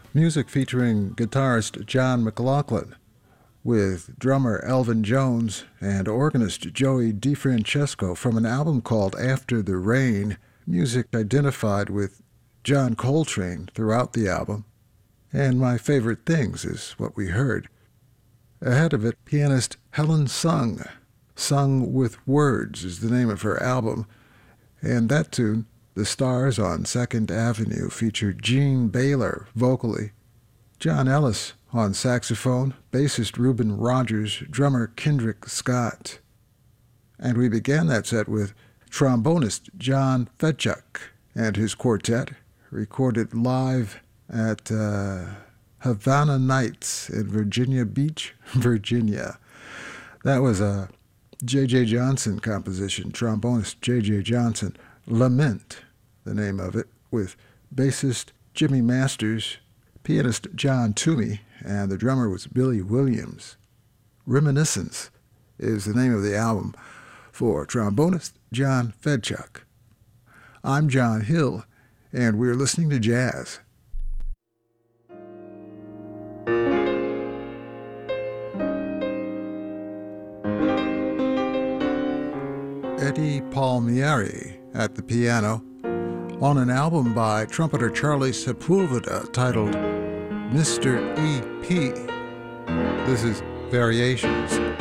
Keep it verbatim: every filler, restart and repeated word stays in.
Music featuring guitarist John McLaughlin, with drummer Elvin Jones and organist Joey DeFrancesco from an album called After the Rain, music identified with John Coltrane throughout the album. And My Favorite Things is what we heard. Ahead of it, pianist Helen Sung. Sung with Words is the name of her album. And that tune, The Stars on Second Avenue, featured Gene Baylor vocally, John Ellis on saxophone, bassist Reuben Rogers, drummer Kendrick Scott. And we began that set with trombonist John Fedchuk and his quartet, recorded live at uh, Havana Nights in Virginia Beach, Virginia. That was a J J. Johnson composition, trombonist J J. Johnson. Lament, the name of it, with bassist Jimmy Masters, pianist John Toomey, and the drummer was Billy Williams. Reminiscence is the name of the album for trombonist John Fedchuk. I'm John Hill, and we're listening to jazz. Eddie Palmieri at the piano on an album by trumpeter Charlie Sepulveda titled Mister E P. This is Variations.